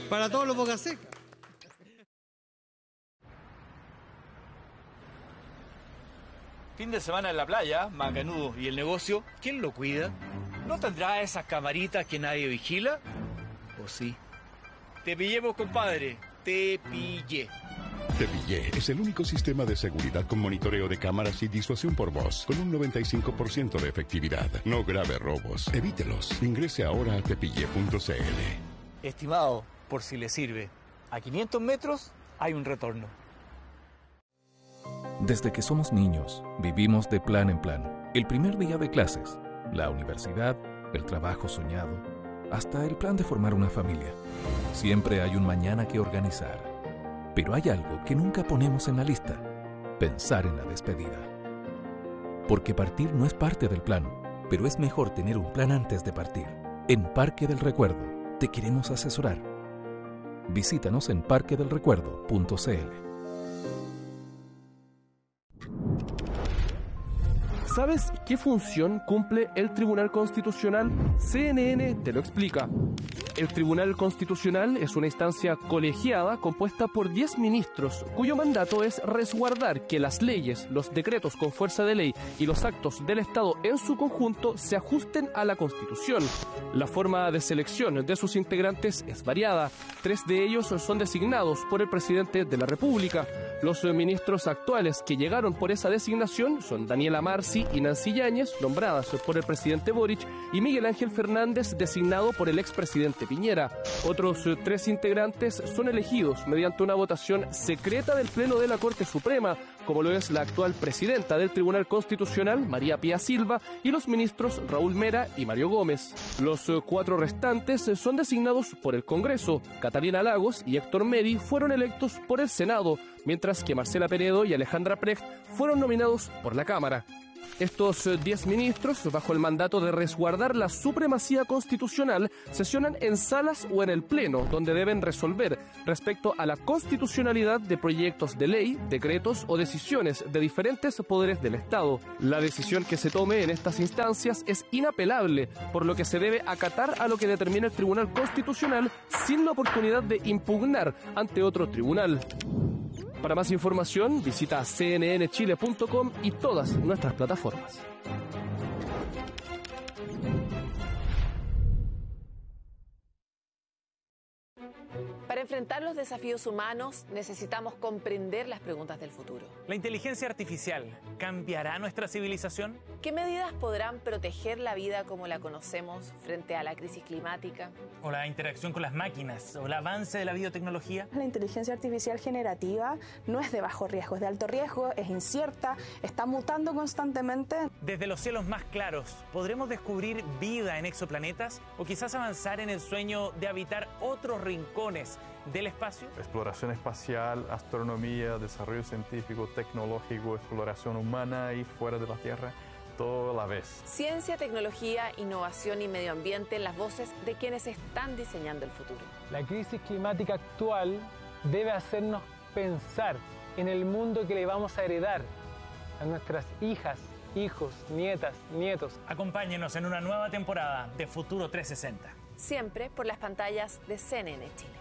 Para todos los boca seca. Fin de semana en la playa, Macanudo, ¿y el negocio? ¿Quién lo cuida? ¿No tendrá esas camaritas que nadie vigila? ¿O sí? Te pillemos, compadre. Te pillé. Te Pillé es el único sistema de seguridad con monitoreo de cámaras y disuasión por voz, con un 95% de efectividad. No grave robos. Evítelos. Ingrese ahora a tepillé.cl. Estimado, por si le sirve, a 500 metros hay un retorno. Desde que somos niños, vivimos de plan en plan. El primer día de clases, la universidad, el trabajo soñado, hasta el plan de formar una familia. Siempre hay un mañana que organizar. Pero hay algo que nunca ponemos en la lista: pensar en la despedida. Porque partir no es parte del plan, pero es mejor tener un plan antes de partir. En Parque del Recuerdo te queremos asesorar. Visítanos en parquedelrecuerdo.cl. ¿Sabes qué función cumple el Tribunal Constitucional? CNN te lo explica. El Tribunal Constitucional es una instancia colegiada compuesta por 10 ministros, cuyo mandato es resguardar que las leyes, los decretos con fuerza de ley y los actos del Estado en su conjunto se ajusten a la Constitución. La forma de selección de sus integrantes es variada. 3 de ellos son designados por el presidente de la República. Los ministros actuales que llegaron por esa designación son Daniela Marci y Nancy Yáñez, nombradas por el presidente Boric, y Miguel Ángel Fernández, designado por el expresidente Piñera. Otros 3 integrantes son elegidos mediante una votación secreta del Pleno de la Corte Suprema, como lo es la actual presidenta del Tribunal Constitucional, María Pía Silva, y los ministros Raúl Mera y Mario Gómez. Los 4 restantes son designados por el Congreso. Catalina Lagos y Héctor Meri fueron electos por el Senado, mientras que Marcela Penedo y Alejandra Precht fueron nominados por la Cámara. Estos 10 ministros, bajo el mandato de resguardar la supremacía constitucional, sesionan en salas o en el Pleno, donde deben resolver respecto a la constitucionalidad de proyectos de ley, decretos o decisiones de diferentes poderes del Estado. La decisión que se tome en estas instancias es inapelable, por lo que se debe acatar a lo que determina el Tribunal Constitucional sin la oportunidad de impugnar ante otro tribunal. Para más información, visita cnnchile.com y todas nuestras plataformas. Para enfrentar los desafíos humanos, necesitamos comprender las preguntas del futuro. ¿La inteligencia artificial cambiará nuestra civilización? ¿Qué medidas podrán proteger la vida como la conocemos frente a la crisis climática? ¿O la interacción con las máquinas? ¿O el avance de la biotecnología? La inteligencia artificial generativa no es de bajo riesgo, es de alto riesgo, es incierta, está mutando constantemente. Desde los cielos más claros, ¿podremos descubrir vida en exoplanetas? ¿O quizás avanzar en el sueño de habitar otros rincones del espacio? Exploración espacial, astronomía, desarrollo científico, tecnológico, exploración humana y fuera de la Tierra, todo a la vez. Ciencia, tecnología, innovación y medio ambiente, las voces de quienes están diseñando el futuro. La crisis climática actual debe hacernos pensar en el mundo que le vamos a heredar a nuestras hijas, hijos, nietas, nietos. Acompáñenos en una nueva temporada de Futuro 360. Siempre por las pantallas de CNN Chile.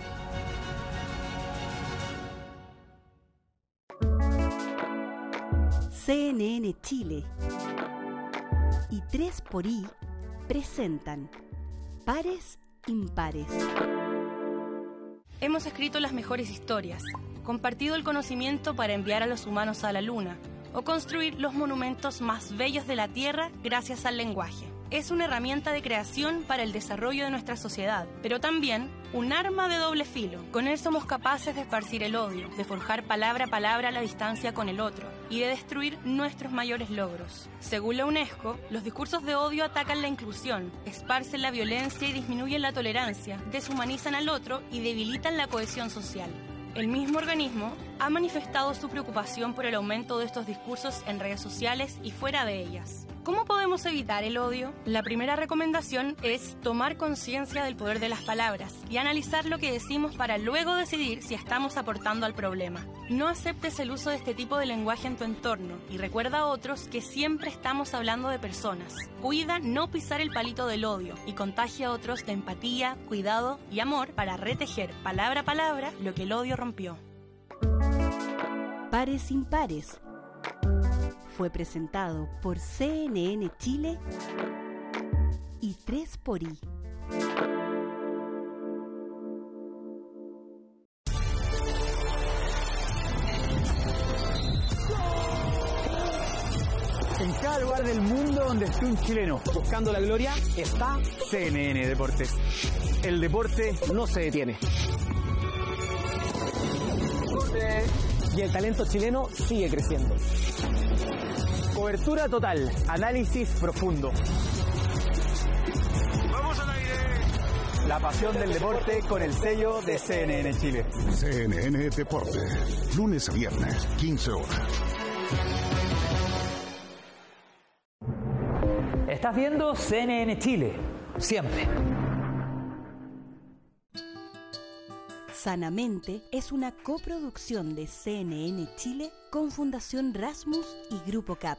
CNN Chile y 3xI presentan Pares Impares. Hemos escrito las mejores historias, compartido el conocimiento para enviar a los humanos a la Luna o construir los monumentos más bellos de la Tierra gracias al lenguaje. Es una herramienta de creación para el desarrollo de nuestra sociedad, pero también un arma de doble filo. Con él somos capaces de esparcir el odio, de forjar palabra a palabra la distancia con el otro y de destruir nuestros mayores logros. Según la UNESCO, los discursos de odio atacan la inclusión, esparcen la violencia y disminuyen la tolerancia, deshumanizan al otro y debilitan la cohesión social. El mismo organismo ha manifestado su preocupación por el aumento de estos discursos en redes sociales y fuera de ellas. ¿Cómo podemos evitar el odio? La primera recomendación es tomar conciencia del poder de las palabras y analizar lo que decimos para luego decidir si estamos aportando al problema. No aceptes el uso de este tipo de lenguaje en tu entorno y recuerda a otros que siempre estamos hablando de personas. Cuida no pisar el palito del odio y contagia a otros de empatía, cuidado y amor para retejer palabra a palabra lo que el odio rompió. Pares Impares fue presentado por CNN Chile y 3xI. En cada lugar del mundo donde esté un chileno buscando la gloria está CNN Deportes. El deporte no se detiene. Y el talento chileno sigue creciendo. Cobertura total, análisis profundo. ¡Vamos al aire! La pasión del deporte con el sello de CNN Chile. CNN Deportes, lunes a viernes, 15 horas. Estás viendo CNN Chile, siempre. Sanamente es una coproducción de CNN Chile con Fundación Rasmus y Grupo CAP.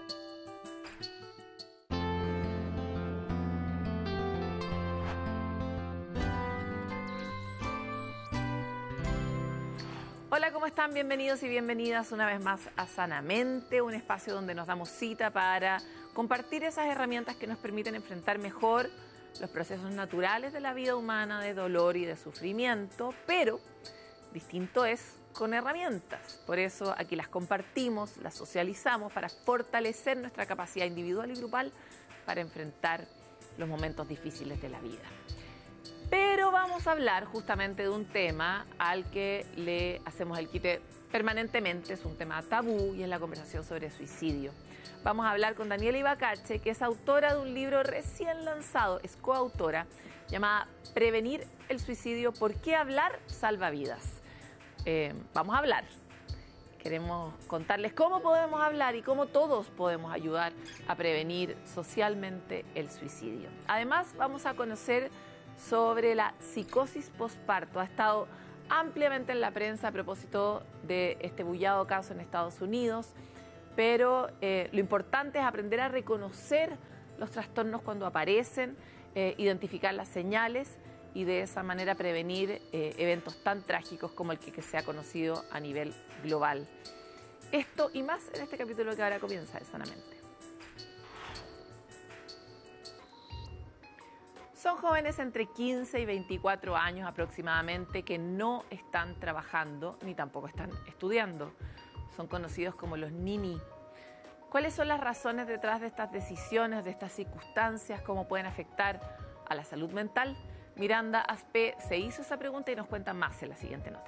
Hola, ¿cómo están? Bienvenidos y bienvenidas una vez más a Sanamente, un espacio donde nos damos cita para compartir esas herramientas que nos permiten enfrentar mejor los procesos naturales de la vida humana, de dolor y de sufrimiento, pero distinto es con herramientas. Por eso aquí las compartimos, las socializamos para fortalecer nuestra capacidad individual y grupal para enfrentar los momentos difíciles de la vida. Pero vamos a hablar justamente de un tema al que le hacemos el quite permanentemente, es un tema tabú y es la conversación sobre suicidio. Vamos a hablar con Daniela Ibacache, que es autora de un libro recién lanzado, es coautora, llamada Prevenir el suicidio, ¿por qué hablar salva vidas? Vamos a hablar. Queremos contarles cómo podemos hablar y cómo todos podemos ayudar a prevenir socialmente el suicidio. Además, vamos a conocer sobre la psicosis posparto. Ha estado ampliamente en la prensa a propósito de este bullado caso en Estados Unidos, pero lo importante es aprender a reconocer los trastornos cuando aparecen, identificar las señales y de esa manera prevenir eventos tan trágicos como el que se ha conocido a nivel global. Esto y más en este capítulo que ahora comienza de Sanamente. Son jóvenes entre 15 y 24 años aproximadamente que no están trabajando ni tampoco están estudiando. Son conocidos como los NINI. ¿Cuáles son las razones detrás de estas decisiones, de estas circunstancias? ¿Cómo pueden afectar a la salud mental? Miranda Aspe se hizo esa pregunta y nos cuenta más en la siguiente nota.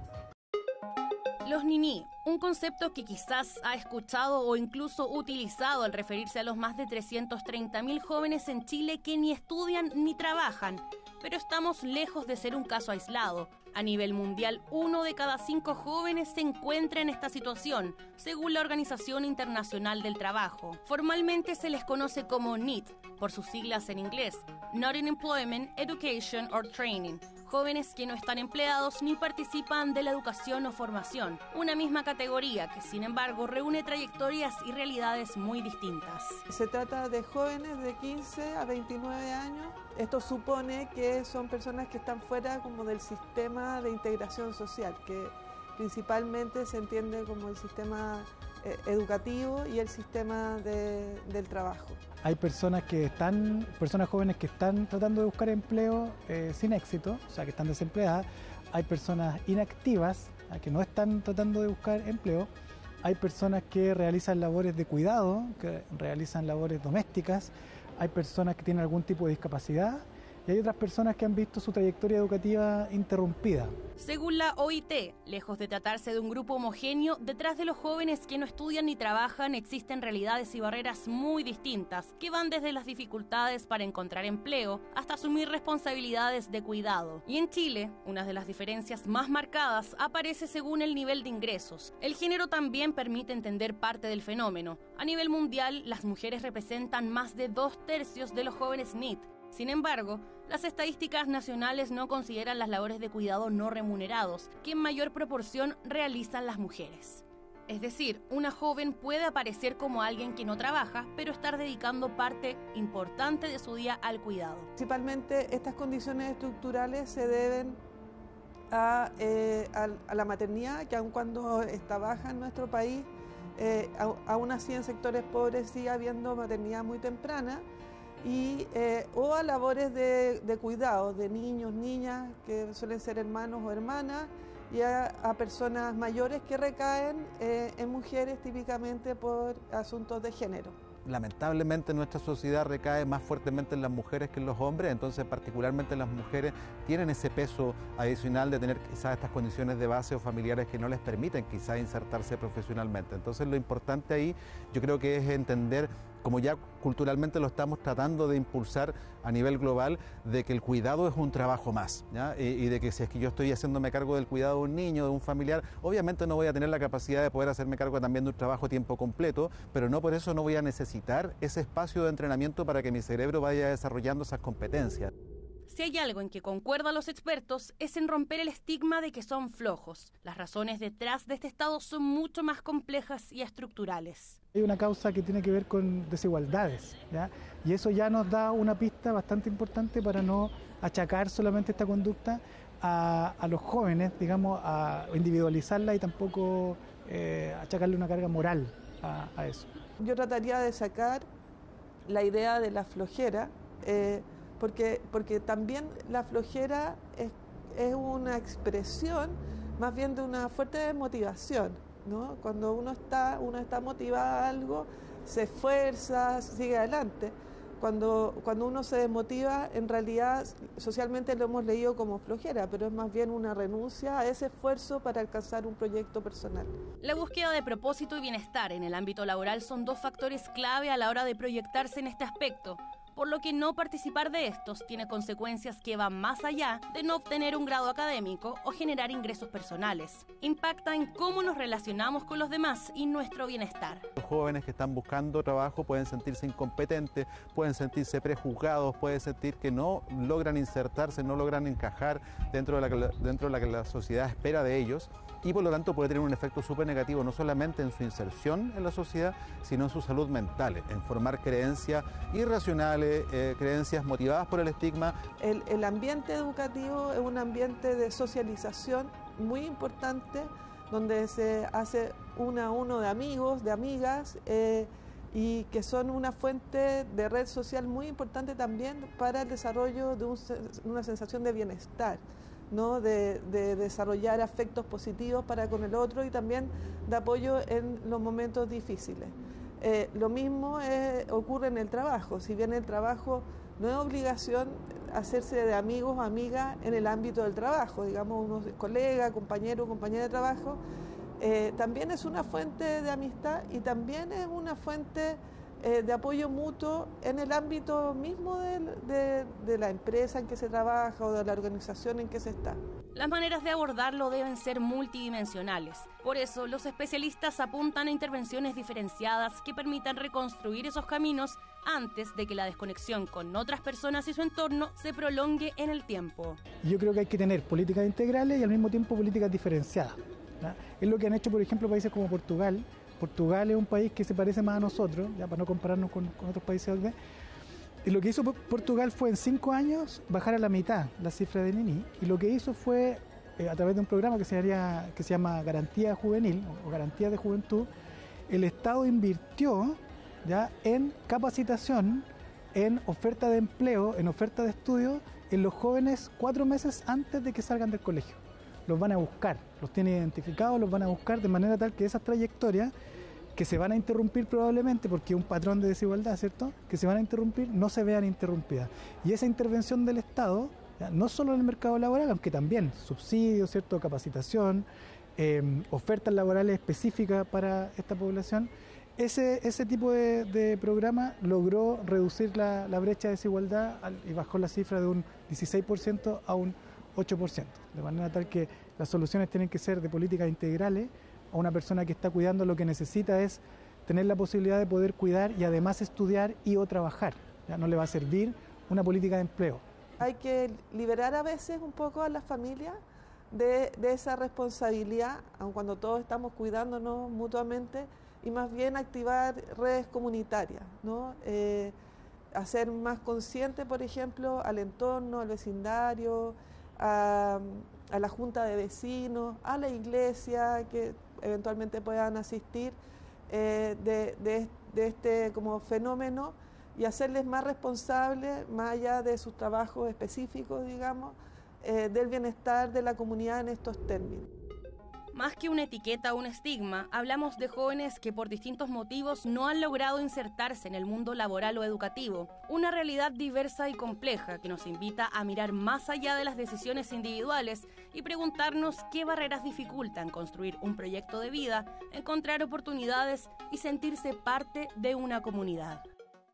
Los NINI, un concepto que quizás ha escuchado o incluso utilizado al referirse a los más de 330.000 jóvenes en Chile que ni estudian ni trabajan, pero estamos lejos de ser un caso aislado. A nivel mundial, 1 de cada 5 jóvenes se encuentra en esta situación, según la Organización Internacional del Trabajo. Formalmente se les conoce como NEET, por sus siglas en inglés, Not in Employment, Education or Training, jóvenes que no están empleados ni participan de la educación o formación, una misma categoría que sin embargo reúne trayectorias y realidades muy distintas. Se trata de jóvenes de 15 a 29 años. Esto supone que son personas que están fuera como del sistema de integración social, que principalmente se entiende como el sistema educativo y el sistema del trabajo. Hay personas jóvenes que están tratando de buscar empleo sin éxito, o sea que están desempleadas. Hay personas inactivas que no están tratando de buscar empleo. Hay personas que realizan labores de cuidado, que realizan labores domésticas. Hay personas que tienen algún tipo de discapacidad y hay otras personas que han visto su trayectoria educativa interrumpida. Según la OIT, lejos de tratarse de un grupo homogéneo, detrás de los jóvenes que no estudian ni trabajan existen realidades y barreras muy distintas, que van desde las dificultades para encontrar empleo hasta asumir responsabilidades de cuidado. Y en Chile, una de las diferencias más marcadas aparece según el nivel de ingresos. El género también permite entender parte del fenómeno. A nivel mundial, las mujeres representan más de 2/3 de los jóvenes NEET. Sin embargo, las estadísticas nacionales no consideran las labores de cuidado no remunerados, que en mayor proporción realizan las mujeres. Es decir, una joven puede aparecer como alguien que no trabaja, pero estar dedicando parte importante de su día al cuidado. Principalmente estas condiciones estructurales se deben a la maternidad, que aun cuando está baja en nuestro país, aún así en sectores pobres sigue habiendo maternidad muy temprana, o a labores de cuidado de niños, niñas, que suelen ser hermanos o hermanas, y a personas mayores que recaen en mujeres típicamente por asuntos de género. Lamentablemente nuestra sociedad recae más fuertemente en las mujeres que en los hombres, entonces particularmente las mujeres tienen ese peso adicional de tener quizás estas condiciones de base o familiares que no les permiten quizás insertarse profesionalmente. Entonces lo importante ahí yo creo que es entender, como ya culturalmente lo estamos tratando de impulsar a nivel global, de que el cuidado es un trabajo más, ¿ya? Y de que si es que yo estoy haciéndome cargo del cuidado de un niño, de un familiar, obviamente no voy a tener la capacidad de poder hacerme cargo también de un trabajo a tiempo completo, pero no por eso no voy a necesitar ese espacio de entrenamiento para que mi cerebro vaya desarrollando esas competencias. Si hay algo en que concuerdan los expertos es en romper el estigma de que son flojos. Las razones detrás de este estado son mucho más complejas y estructurales. Hay una causa que tiene que ver con desigualdades, ¿ya? Y eso ya nos da una pista bastante importante para no achacar solamente esta conducta a los jóvenes, digamos, a individualizarla y tampoco achacarle una carga moral a eso. Yo trataría de sacar la idea de la flojera, porque también la flojera es una expresión más bien de una fuerte desmotivación, ¿no? Cuando uno está motivado a algo, se esfuerza, sigue adelante. Cuando uno se desmotiva, en realidad socialmente lo hemos leído como flojera, pero es más bien una renuncia a ese esfuerzo para alcanzar un proyecto personal. La búsqueda de propósito y bienestar en el ámbito laboral son dos factores clave a la hora de proyectarse en este aspecto, por lo que no participar de estos tiene consecuencias que van más allá de no obtener un grado académico o generar ingresos personales. Impacta en cómo nos relacionamos con los demás y nuestro bienestar. Los jóvenes que están buscando trabajo pueden sentirse incompetentes, pueden sentirse prejuzgados, pueden sentir que no logran insertarse, no logran encajar dentro de la que la sociedad espera de ellos, y por lo tanto puede tener un efecto súper negativo no solamente en su inserción en la sociedad, sino en su salud mental, en formar creencias irracionales, creencias motivadas por el estigma. El ambiente educativo es un ambiente de socialización muy importante, donde se hace uno a uno de amigos, de amigas, y que son una fuente de red social muy importante también para el desarrollo de una sensación de bienestar, ¿no? De desarrollar afectos positivos para con el otro y también de apoyo en los momentos difíciles. Lo mismo ocurre en el trabajo. Si bien el trabajo no es obligación hacerse de amigos o amigas en el ámbito del trabajo, digamos, unos colegas, compañeros, compañeras de trabajo, también es una fuente de amistad y también es una fuente de apoyo mutuo en el ámbito mismo de la empresa en que se trabaja o de la organización en que se está. Las maneras de abordarlo deben ser multidimensionales. Por eso, los especialistas apuntan a intervenciones diferenciadas que permitan reconstruir esos caminos antes de que la desconexión con otras personas y su entorno se prolongue en el tiempo. Yo creo que hay que tener políticas integrales y al mismo tiempo políticas diferenciadas, ¿no? Es lo que han hecho, por ejemplo, países como Portugal. Portugal es un país que se parece más a nosotros, ya para no compararnos con otros países. Y lo que hizo Portugal fue en 5 años bajar a la mitad la cifra de NINI, y lo que hizo fue, a través de un programa que se llama Garantía Juvenil o Garantía de Juventud, el Estado invirtió ya en capacitación, en oferta de empleo, en oferta de estudio en los jóvenes 4 meses antes de que salgan del colegio. Los van a buscar, los tienen identificados, los van a buscar de manera tal que esas trayectorias que se van a interrumpir probablemente, porque es un patrón de desigualdad, ¿cierto?, que se van a interrumpir, no se vean interrumpidas. Y esa intervención del Estado, no solo en el mercado laboral, aunque también subsidios, ¿cierto?, capacitación, ofertas laborales específicas para esta población, ese tipo de programa logró reducir la brecha de desigualdad y bajó la cifra de un 16% a un 8%, de manera tal que las soluciones tienen que ser de políticas integrales. A una persona que está cuidando lo que necesita es tener la posibilidad de poder cuidar y además estudiar y o trabajar. ¿Ya? No le va a servir una política de empleo. Hay que liberar a veces un poco a las familias de esa responsabilidad, aun cuando todos estamos cuidándonos mutuamente, y más bien activar redes comunitarias, ¿no? Hacer más consciente, por ejemplo, al entorno, al vecindario, a la junta de vecinos, a la iglesia, que eventualmente puedan asistir de este como fenómeno, y hacerles más responsables, más allá de sus trabajos específicos, digamos, del bienestar de la comunidad en estos términos. Más que una etiqueta o un estigma, hablamos de jóvenes que por distintos motivos no han logrado insertarse en el mundo laboral o educativo. Una realidad diversa y compleja que nos invita a mirar más allá de las decisiones individuales y preguntarnos qué barreras dificultan construir un proyecto de vida, encontrar oportunidades y sentirse parte de una comunidad.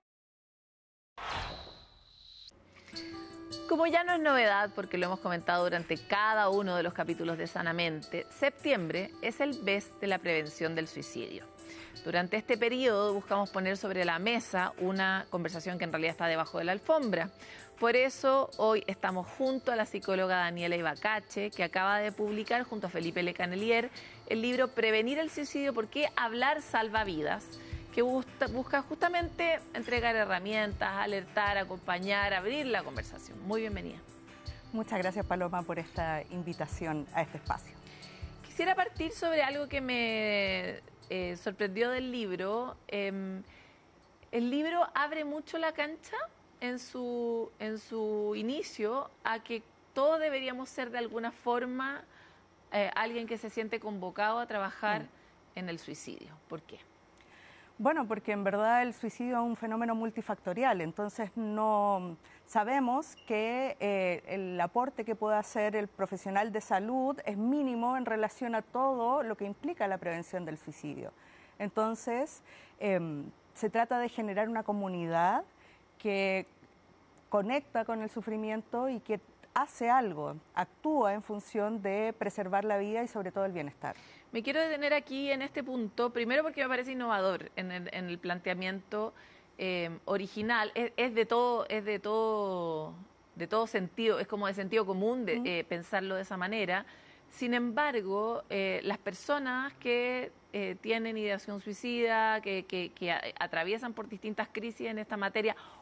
Como ya no es novedad, porque lo hemos comentado durante cada uno de los capítulos de Sanamente, septiembre es el mes de la prevención del suicidio. Durante este periodo buscamos poner sobre la mesa una conversación que en realidad está debajo de la alfombra. Por eso hoy estamos junto a la psicóloga Daniela Ibacache, que acaba de publicar junto a Felipe Lecanelier el libro Prevenir el suicidio, ¿por qué hablar salva vidas?, que busca justamente entregar herramientas, alertar, acompañar, abrir la conversación. Muy bienvenida. Muchas gracias, Paloma, por esta invitación a este espacio. Quisiera partir sobre algo que me sorprendió del libro. El libro abre mucho la cancha en su inicio a que todos deberíamos ser de alguna forma alguien que se siente convocado a trabajar en el suicidio. ¿Por qué? Bueno, porque en verdad el suicidio es un fenómeno multifactorial, entonces no sabemos que el aporte que puede hacer el profesional de salud es mínimo en relación a todo lo que implica la prevención del suicidio. Entonces, se trata de generar una comunidad que conecta con el sufrimiento y que hace algo, actúa en función de preservar la vida y sobre todo el bienestar. Me quiero detener aquí en este punto, primero porque me parece innovador en el planteamiento original. Es de todo sentido, es como de sentido común pensarlo de esa manera. Sin embargo, las personas que tienen ideación suicida, que atraviesan por distintas crisis en esta materia